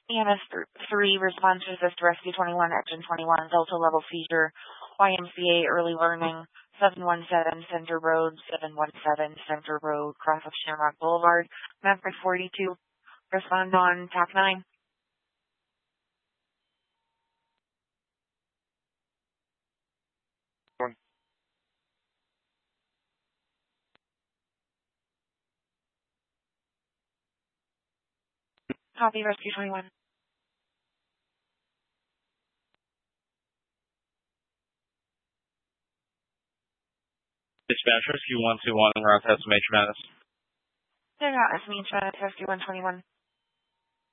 EMS 3 response resist Rescue 21, Action 21, Delta level seizure, YMCA early learning, 717 Center Road, 717 Center Road, cross of Shamrock Boulevard, Maverick 42, respond on TAC 9. Copy, Rescue 21. Dispatch Rescue 121 route has Major Madness. They're not as mean, Rescue 121.